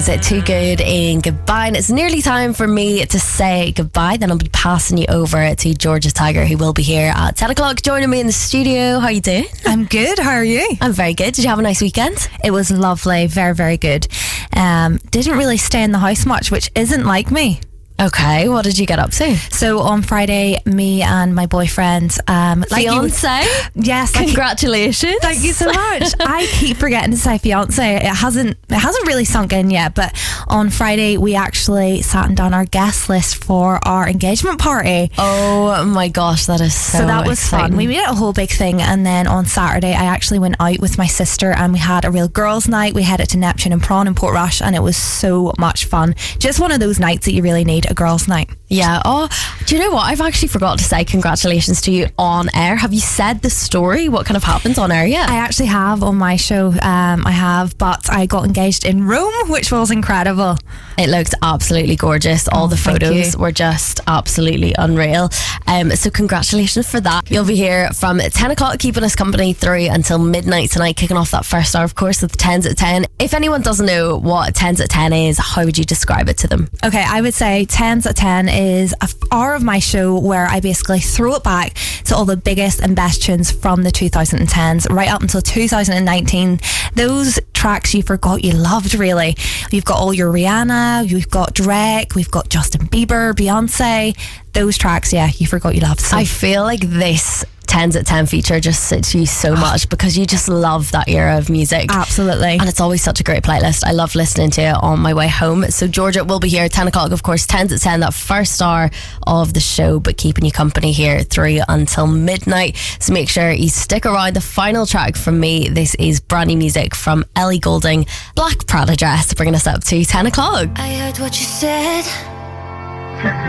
Is it too good in goodbye? And it's nearly time for me to say goodbye. Then I'll be passing you over to Georgia Tiger, who will be here at 10 o'clock joining me in the studio. How are you doing? I'm good. How are you? I'm very good. Did you have a nice weekend? It was lovely. Very, very good. Didn't really stay in the house much, which isn't like me. Okay, what did you get up to? So on Friday, me and my boyfriend, Fiance? Yes. Congratulations. Thank you so much. I keep forgetting to say fiance. It hasn't really sunk in yet, but on Friday we actually sat down our guest list for our engagement party. Oh my gosh, that is so that was exciting. fun. We made it a whole big thing, and then on Saturday I actually went out with my sister and we had a real girls' night. We headed to Neptune and Prawn in Portrush, and it was so much fun. Just one of those nights that you really need a girls' night. Yeah. Oh, do you know what? I've actually forgot to say congratulations to you on air. Have you said the story? What kind of happens on air yet? I actually have on my show. I have, but I got engaged in Rome, which was incredible. It looked absolutely gorgeous. All the photos were just absolutely unreal. So congratulations for that. You'll be here from 10 o'clock, keeping us company through until midnight tonight, kicking off that first hour, of course, with 10s at 10. If anyone doesn't know what 10s at 10 is, how would you describe it to them? Okay, I would say 10s at 10 is an hour of my show where I basically throw it back to all the biggest and best tunes from the 2010s right up until 2019. Those tracks you forgot you loved, really. You've got all your Rihanna, you've got Drake, we've got Justin Bieber, Beyonce. Those tracks, yeah, you forgot you loved. So I feel like this 10s at 10 feature just suits you so much because you just love that era of music. Absolutely. And it's always such a great playlist. I love listening to it on my way home. So Georgia will be here at 10 o'clock, of course, 10s at 10, that first hour of the show, but keeping you company here through until midnight. So make sure you stick around. The final track from me, this is brand new music from Ellie Goulding, Black Prada Dress, bringing us up to 10 o'clock. I heard what you said.